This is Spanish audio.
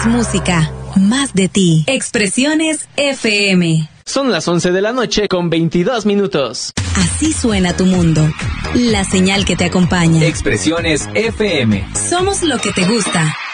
música, más de ti. Expresiones FM. Son las 11 de la noche con 22 minutos. Así suena tu mundo. La señal que te acompaña. Expresiones FM. Somos lo que te gusta.